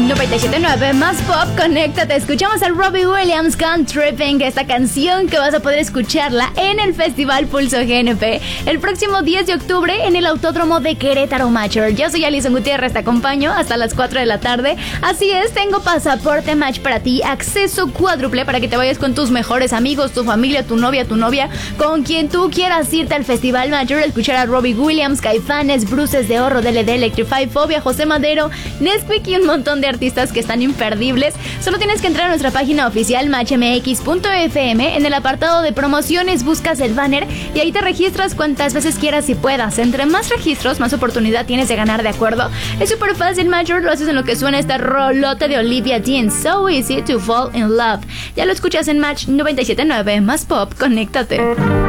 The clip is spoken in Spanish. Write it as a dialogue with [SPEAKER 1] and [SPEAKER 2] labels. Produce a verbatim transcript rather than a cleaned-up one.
[SPEAKER 1] noventa y siete punto nueve más pop, conéctate. Escuchamos a Robbie Williams con Tripping, esta canción que vas a poder escucharla en el Festival Pulso G N P el próximo diez de octubre en el Autódromo de Querétaro Mayor. Yo soy Alison Gutiérrez, te acompaño hasta las cuatro de la tarde. Así es, tengo pasaporte match para ti, acceso cuádruple para que te vayas con tus mejores amigos, tu familia, tu novia, tu novia, con quien tú quieras irte al Festival Mayor a escuchar a Robbie Williams, Caifanes, Bruces de Oro, D L D, Electrify, Fobia, José Madero, Nesquik y un montón de artistas que están imperdibles. Solo tienes que entrar a nuestra página oficial match m x punto f m. En el apartado de promociones buscas el banner y ahí te registras cuantas veces quieras y puedas. Entre más registros, más oportunidad tienes de ganar, ¿de acuerdo? Es súper fácil, Major. Lo haces en lo que suena esta rolota de Olivia Dean, So Easy to Fall in Love. Ya lo escuchas en Match noventa y siete punto nueve más pop, conéctate.